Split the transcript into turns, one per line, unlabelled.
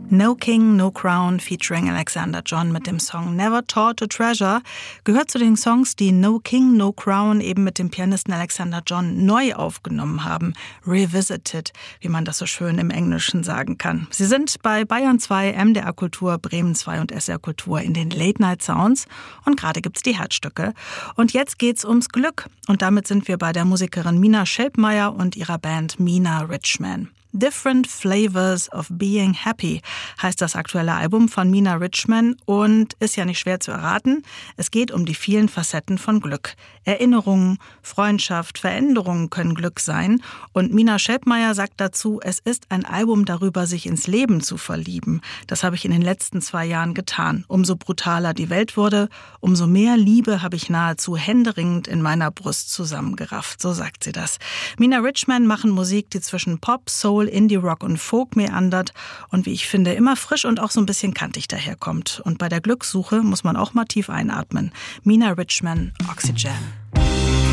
No King, No Crown featuring Alexander John mit dem Song Never Taught to Treasure gehört zu den Songs, die No King, No Crown eben mit dem Pianisten Alexander John neu aufgenommen haben. Revisited, wie man das so schön im Englischen sagen kann. Sie sind bei Bayern 2, MDR Kultur, Bremen 2 und SR Kultur in den Late Night Sounds und gerade gibt's die Herzstücke. Und jetzt geht's ums Glück und damit sind wir bei der Musikerin Mina Schelpmeier und ihrer Band Mina Richman. Different Flavors of Being Happy heißt das aktuelle Album von Mina Richman und ist ja nicht schwer zu erraten. Es geht um die vielen Facetten von Glück. Erinnerungen, Freundschaft, Veränderungen können Glück sein. Und Mina Schelpmeier sagt dazu, es ist ein Album darüber, sich ins Leben zu verlieben. Das habe ich in den letzten 2 Jahren getan. Umso brutaler die Welt wurde, umso mehr Liebe habe ich nahezu händeringend in meiner Brust zusammengerafft. So sagt sie das. Mina Richman machen Musik, die zwischen Pop, Soul, Indie Rock und Folk meandert und wie ich finde, immer frisch und auch so ein bisschen kantig daherkommt. Und bei der Glückssuche muss man auch mal tief einatmen. Mina Richman, Oxygen.